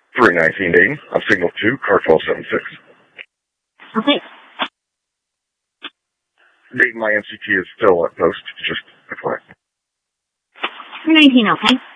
319 Dayton. I'm signal 2, car 1276. Okay. Dayton, my MCT is still at post, just FYI. 319, okay.